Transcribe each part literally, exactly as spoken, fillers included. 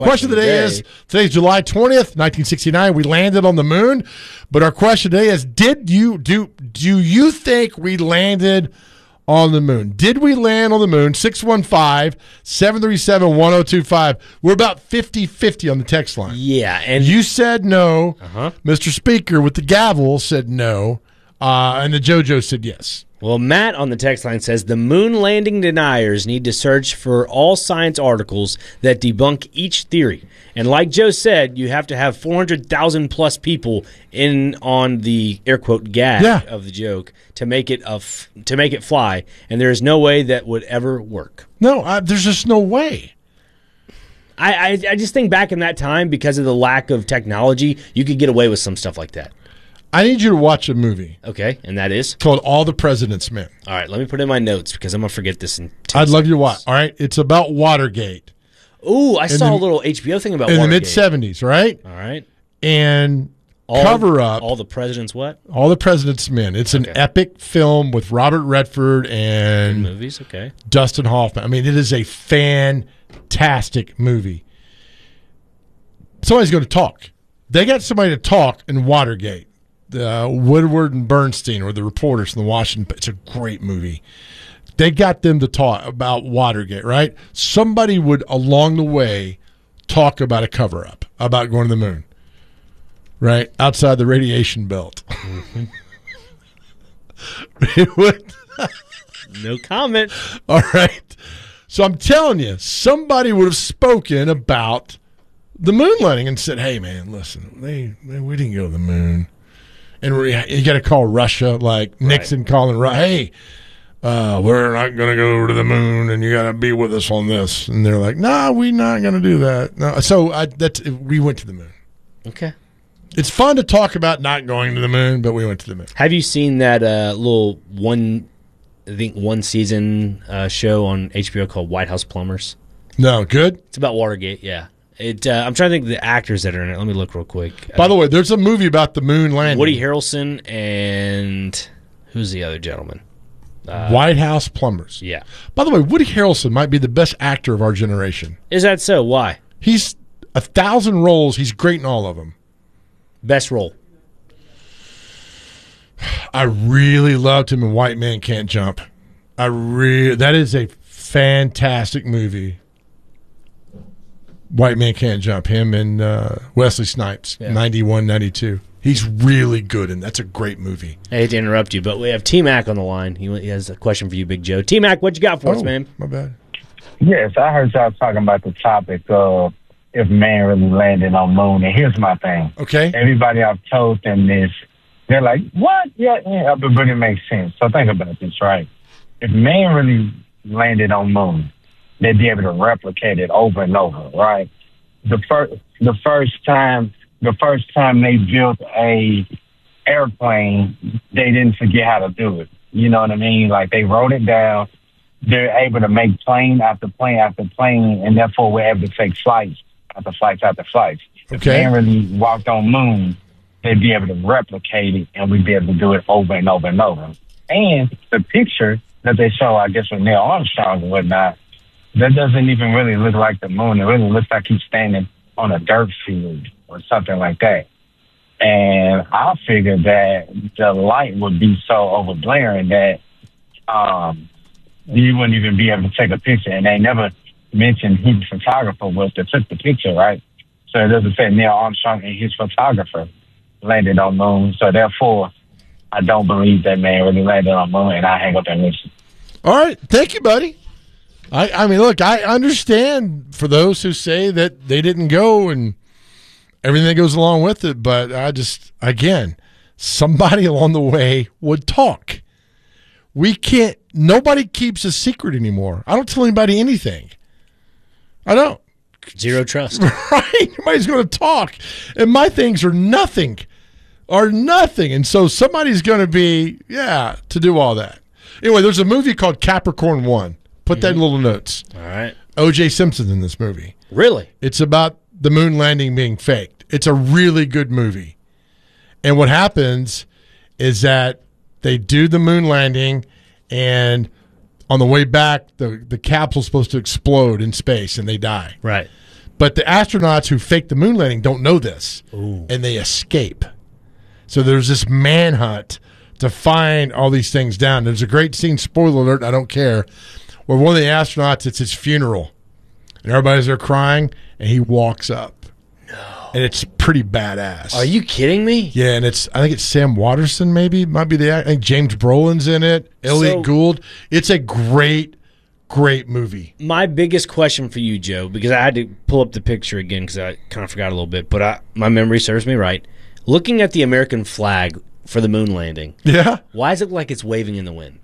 Question of the day is, today's July twentieth, nineteen sixty-nine. We landed on the moon, but our question today is, did you do do you think we landed on the moon? Did we land on the moon? six one five, seven three seven, one oh two five. We're about fifty-fifty on the text line. Yeah, and you said no. Uh-huh. Mister Speaker with the gavel said no, uh, and the JoJo said yes. Well, Matt on the text line says the moon landing deniers need to search for all science articles that debunk each theory. And like Joe said, you have to have four hundred thousand plus people in on the air quote gag yeah. of the joke to make it a f- to make it fly. And there is no way that would ever work. No, uh, there's just no way. I, I I just think back in that time, because of the lack of technology, you could get away with some stuff like that. I need you to watch a movie. Okay, and that is? Called All the President's Men. All right, let me put in my notes because I'm going to forget this in ten I'd love seconds. you to watch. All right, it's about Watergate. Ooh, I in saw the, a little H B O thing about in Watergate. the mid seventies, right? All right. And all, cover up. All the President's what? All the President's Men. It's okay. an epic film with Robert Redford and movies, okay. Dustin Hoffman. I mean, it is a fantastic movie. Somebody's going to talk. They got somebody to talk in Watergate. Uh, Woodward and Bernstein were the reporters from the Washington. It's a great movie. They got them to talk about Watergate, right? Somebody would, along the way, talk about a cover-up, about going to the moon, right? Outside the radiation belt. Mm-hmm. It would. No comment. All right. So I'm telling you, somebody would have spoken about the moon landing and said, hey, man, listen, they, they we didn't go to the moon. And we, you got to call Russia, like right. Nixon calling Russia. Hey, uh, we're not going to go to the moon, and you got to be with us on this. And they're like, no, nah, we're not going to do that. No. So I, that's we went to the moon. Okay. It's fun to talk about not going to the moon, but we went to the moon. Have you seen that uh, little one, I think one season uh, show on H B O called White House Plumbers? No, good. It's about Watergate. Yeah. It, uh, I'm trying to think of the actors that are in it. Let me look real quick. By uh, the way, there's a movie about the moon landing. Woody Harrelson and who's the other gentleman? Uh, White House Plumbers. Yeah. By the way, Woody Harrelson might be the best actor of our generation. Is that so? Why? He's a thousand roles. He's great in all of them. Best role? I really loved him in White Man Can't Jump. I really that is a fantastic movie. White Man Can't Jump. Him and uh, Wesley Snipes, yeah. ninety-one, ninety-two. He's really good, and that's a great movie. I hate to interrupt you, but we have T-Mac on the line. He, he has a question for you, Big Joe. T-Mac, what you got for oh, us, man? My bad. Yes, I heard y'all talking about the topic of if man really landed on moon, and here's my thing. Okay. Everybody I've told them this, they're like, what? Yeah, yeah, but, but it makes sense. So think about this, right? If man really landed on moon, they'd be able to replicate it over and over, right? The first, the first time, the first time they built a airplane, they didn't forget how to do it. You know what I mean? Like they wrote it down. They're able to make plane after plane after plane, and therefore we're able to take flights after flights after flights. Okay. If man really walked on moon, they'd be able to replicate it, and we'd be able to do it over and over and over. And the picture that they show, I guess, with Neil Armstrong and whatnot, that doesn't even really look like the moon. It really looks like he's standing on a dirt field or something like that. And I figured that the light would be so overblaring that um, you wouldn't even be able to take a picture. And they never mentioned who the photographer was that took the picture, right? So it doesn't say Neil Armstrong and his photographer landed on the moon. So therefore, I don't believe that man really landed on the moon, and I hang up and listen. All right. Thank you, buddy. I, I mean, look, I understand for those who say that they didn't go and everything that goes along with it, but I just, again, somebody along the way would talk. We can't, nobody keeps a secret anymore. I don't tell anybody anything. I don't. Zero trust. Right? Nobody's going to talk. And my things are nothing, are nothing. And so somebody's going to be, yeah, to do all that. Anyway, there's a movie called Capricorn One. Put that in little notes. All right. O J Simpson's in this movie. Really? It's about the moon landing being faked. It's a really good movie. And what happens is that they do the moon landing, and on the way back, the, the capsule's supposed to explode in space, and they die. Right. But the astronauts who faked the moon landing don't know this, Ooh. and they escape. So there's this manhunt to find all these things down. There's a great scene, spoiler alert, I don't care, where one of the astronauts, it's his funeral, and everybody's there crying, and he walks up. No. And it's pretty badass. Are you kidding me? Yeah, and it's I think it's Sam Waterston, maybe might be the I think James Brolin's in it. Elliot So- Gould. It's a great, great movie. My biggest question for you, Joe, because I had to pull up the picture again because I kind of forgot a little bit, but I, my memory serves me right. Looking at the American flag for the moon landing, Yeah, why does it look like it's waving in the wind?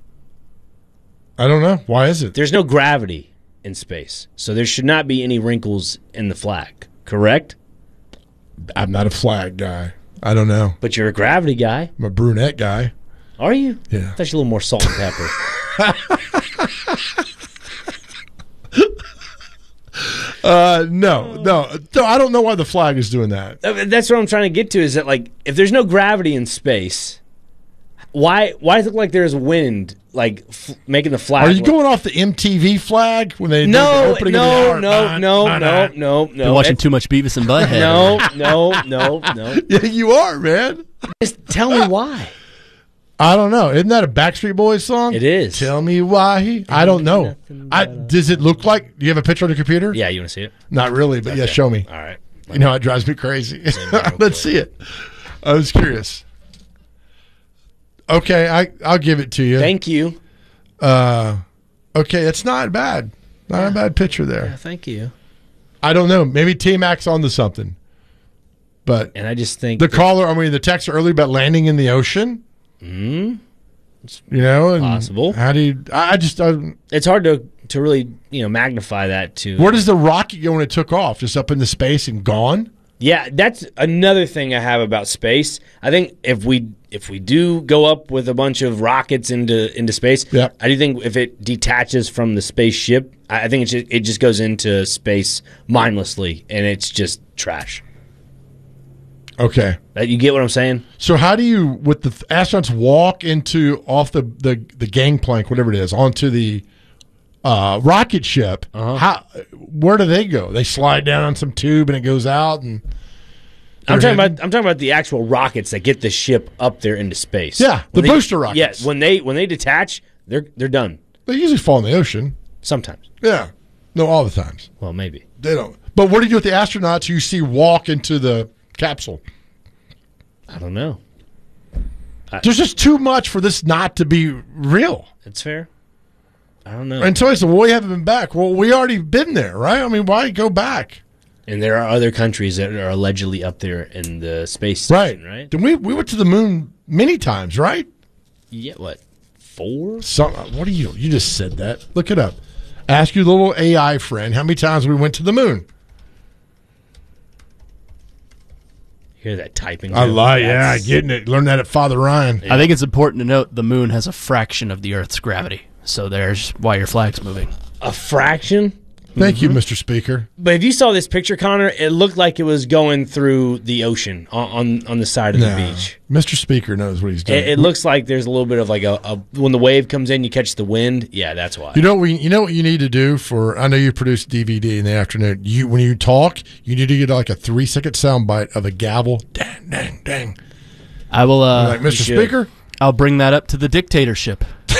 I don't know why is it. There's no gravity in space, so there should not be any wrinkles in the flag, correct? I'm not a flag guy. I don't know. But you're a gravity guy. I'm a brunette guy. Are you? Yeah. I thought you were a little more salt and pepper. Uh, no, no, no. I don't know why the flag is doing that. Uh, That's what I'm trying to get to. Is that like if there's no gravity in space, why why does it look like there's wind like f- making the flag? Are you look- going off the M T V flag when they did the No, opening of the no, hour? no, Nah, no, nah, no, nah. no, no. Been watching It's- too much Beavis and Butthead. No, no, no, no. Yeah, you are, man. Just tell me why. I don't know. Isn't that a Backstreet Boys song? It is. Tell me why. I don't know. I does it look like? Do you have a picture on your computer? Yeah, you want to see it? Not really, but yeah, Okay. show me. All right. You know, it drives me crazy. real quick. Let's see it. I was curious. Okay, I I'll give it to you. Thank you. Uh, okay, it's not bad. Not a bad picture there. Thank you. I don't know. Maybe T Mac's onto something. But And I just think the caller, I mean, the text earlier about landing in the ocean. Mm, You know, and Possible. How do you? I I just. I, it's hard to to really you know magnify that to. where does the rocket go when it took off? Just up into space and gone? Yeah, that's another thing I have about space. I think if we if we do go up with a bunch of rockets into into space, Yeah. I do think if it detaches from the spaceship, I I think it just, it just goes into space mindlessly, and it's just trash. Okay. That you get what I'm saying? So how do you, with the th- astronauts, walk into off the the, the gangplank, whatever it is, onto the uh, rocket ship? Uh-huh. How? Where do they go? They slide down on some tube and it goes out. And I'm they're talking heading- about I'm talking about the actual rockets that get the ship up there into space. Yeah, the When they- booster rockets. Yeah, when they when they detach, they're they're done. They usually fall in the ocean. Sometimes. Yeah. No, all the times. Well, maybe. They don't. But what do you do with the astronauts you see walk into the capsule? I don't know. There's just too much for this not to be real. It's fair. I don't know. And so I said, well, we haven't been back. Well, we already been there, right? I mean, why go back? And there are other countries that are allegedly up there in the space station, Right. right? Then we, we went to the moon many times, right? Yeah, what? Four? Some, what are you? You just said that. Look it up. Ask your little A I friend how many times we went to the moon. Hear that typing? I Joe? lie. Yeah, That's- getting it. Learned that at Father Ryan. I think it's important to note the moon has a fraction of the Earth's gravity. So there's why your flag's moving. A fraction? Thank you, Mister Speaker. But if you saw this picture, Connor, it looked like it was going through the ocean on on, on the side of the No. beach. Mister Speaker knows what he's doing. It, it looks like there's a little bit of like a, a when the wave comes in, you catch the wind. Yeah, that's why. You know what we, you know what you need to do for. I know you produce D V D in the afternoon. You when you talk, you need to get like a three second soundbite of a gavel. Dang, dang, dang. I will. Uh, Like Mister should. Speaker, I'll bring that up to the dictatorship.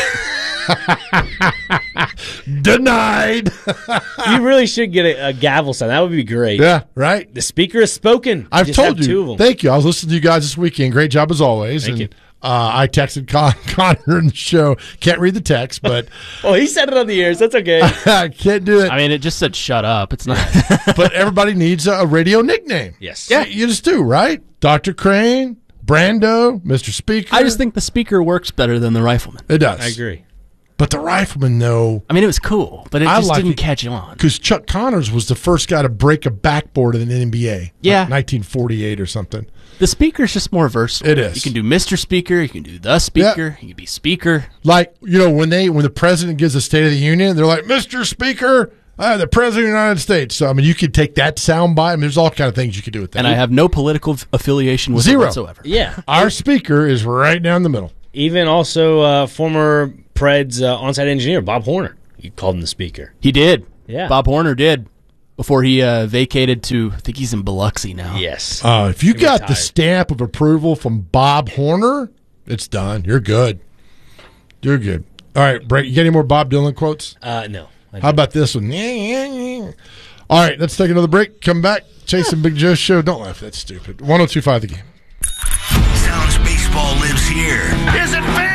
denied. You really should get a, a gavel sound. That would be great. Yeah, right. The speaker has spoken. I've just told have two you. of them. Thank you. I was listening to you guys this weekend. Great job as always. Thank and, you. Uh, I texted Con- Connor in the show. Can't read the text, but Oh, he said it on the air, so that's okay. I can't do it. I mean, it just said "shut up." It's not. But everybody needs a, a radio nickname. Yes. Yeah, you just do, right? Doctor Crane, Brando, Mister Speaker. I just think the speaker works better than the rifleman. it does. I agree. But the rifleman, though, I mean, it was cool, but it I just like didn't it. catch on. because Chuck Connors was the first guy to break a backboard in the N B A. Yeah. like nineteen forty-eight or something. The speaker's just more versatile. It is. You can do Mister Speaker. You can do the Speaker. You can be Speaker. Like, you know, when they when the president gives a State of the Union, they're like, Mister Speaker, uh, the President of the United States. So, I mean, you could take that sound bite. I mean, there's all kind of things you could do with that. And I have no political f- affiliation with Zero. it whatsoever. Yeah. Our speaker is right down the middle. Even also uh, former Pred's uh, on-site engineer, Bob Horner. You called him the speaker. He did. Yeah. Bob Horner did. before he uh, vacated to, I think he's in Biloxi now. Yes. Uh, if you He got the retired. stamp of approval from Bob Horner, it's done. You're good. You're good. All right, Brett, you got any more Bob Dylan quotes? Uh, no. I How about this one? All right, let's take another break. Come back. Chasing Big Joe show. Don't laugh. That's stupid. one oh two point five The Game. Sounds baseball lives here. Is it fair?